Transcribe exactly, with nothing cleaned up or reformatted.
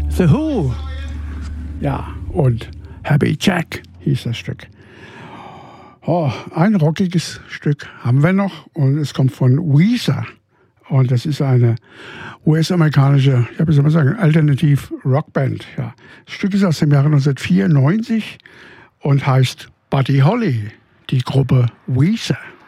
The Who. Ja, und Happy Jack hieß das Stück. Oh, ein rockiges Stück haben wir noch und es kommt von Weezer. Und das ist eine U S-amerikanische, ja, wie soll man sagen, Alternativ-Rockband. Ja. Das Stück ist aus dem Jahre neunzehnhundertvierundneunzig und heißt Buddy Holly, die Gruppe Weezer.